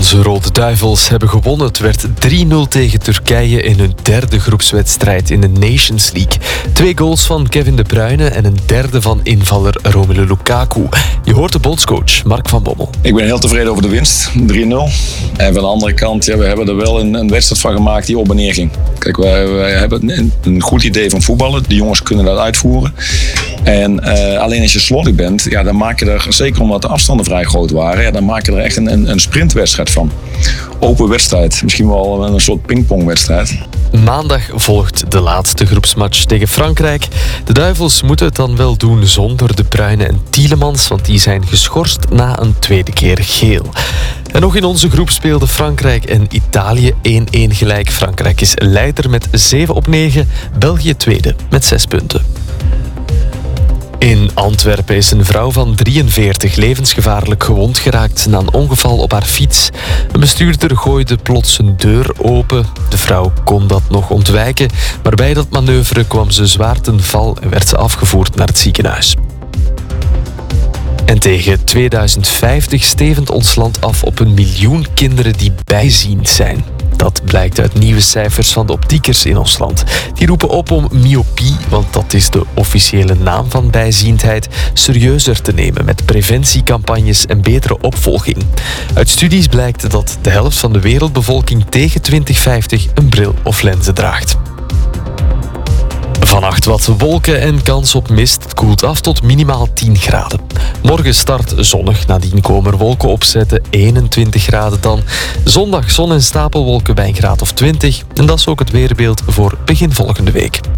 Onze Rode Duivels hebben gewonnen. Het werd 3-0 tegen Turkije in hun derde groepswedstrijd in de Nations League. 2 goals van Kevin De Bruyne en een derde van invaller Romelu Lukaku. Je hoort de bondscoach Mark van Bommel. Ik ben heel tevreden over de winst, 3-0. En van de andere kant, we hebben er wel een wedstrijd van gemaakt die op en neer ging. Kijk, wij hebben een goed idee van voetballen. De jongens kunnen dat uitvoeren. En alleen als je slordig bent, dan maak je er, zeker omdat de afstanden vrij groot waren, dan maak je er echt een sprintwedstrijd van. Open wedstrijd, misschien wel een soort pingpongwedstrijd. Maandag volgt de laatste groepsmatch tegen Frankrijk. De Duivels moeten het dan wel doen zonder De Bruyne en Tielemans, want die zijn geschorst na een tweede keer geel. En nog in onze groep speelden Frankrijk en Italië 1-1 gelijk. Frankrijk is leider met 7 op 9, België tweede met 6 punten. In Antwerpen is een vrouw van 43 levensgevaarlijk gewond geraakt na een ongeval op haar fiets. Een bestuurder gooide plots een deur open. De vrouw kon dat nog ontwijken, maar bij dat manoeuvre kwam ze zwaar ten val en werd ze afgevoerd naar het ziekenhuis. En tegen 2050 stevend ons land af op 1 miljoen kinderen die bijziend zijn. Dat blijkt uit nieuwe cijfers van de optiekers in ons land. Die roepen op om myopie, want dat is de officiële naam van bijziendheid, serieuzer te nemen met preventiecampagnes en betere opvolging. Uit studies blijkt dat de helft van de wereldbevolking tegen 2050 een bril of lenzen draagt. Vannacht wat wolken en kans op mist. Het koelt af tot minimaal 10 graden. Morgen start zonnig, nadien komen er wolken opzetten, 21 graden dan. Zondag zon en stapelwolken bij een graad of 20. En dat is ook het weerbeeld voor begin volgende week.